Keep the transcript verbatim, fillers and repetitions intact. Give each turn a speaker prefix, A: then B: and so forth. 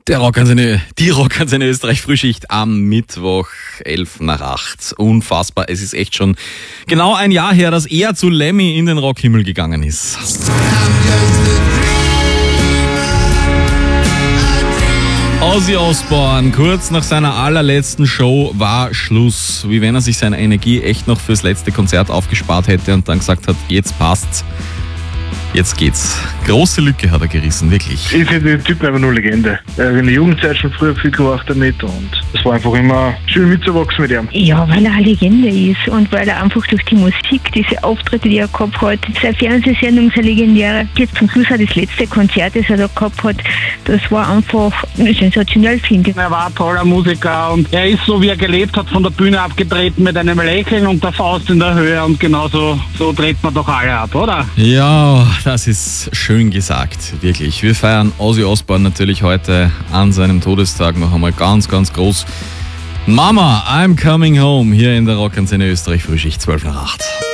A: Der Rockantenne, die Rockantenne Österreich Frühschicht am Mittwoch, elf nach acht. Unfassbar, es ist echt schon genau ein Jahr her, dass er zu Lemmy in den Rockhimmel gegangen ist. Ozzy Osbourne, kurz nach seiner allerletzten Show war Schluss. Wie wenn er sich seine Energie echt noch fürs letzte Konzert aufgespart hätte und dann gesagt hat, jetzt passt's. Jetzt geht's. Große Lücke hat er gerissen, wirklich.
B: Ich finde den Typen einfach nur Legende. Er hat in der Jugendzeit schon früher viel gemacht damit und es war einfach immer schön mitzuwachsen mit ihm.
C: Ja, weil er eine Legende ist und weil er einfach durch die Musik, diese Auftritte, die er gehabt hat, seine Fernsehsendung, seine legendäre, jetzt zum Schluss auch das letzte Konzert, das er da gehabt hat, das war einfach sensationell, finde ich.
D: Er war ein toller Musiker und er ist so, wie er gelebt hat, von der Bühne abgetreten mit einem Lächeln und der Faust in der Höhe und genauso so dreht man doch alle ab, oder?
A: Ja, das ist schön gesagt, wirklich. Wir feiern Ozzy Osbourne natürlich heute an seinem Todestag noch einmal ganz, ganz groß. Mama, I'm coming home, hier in der Rockantenne Österreich Frühschicht, zwölf nach acht.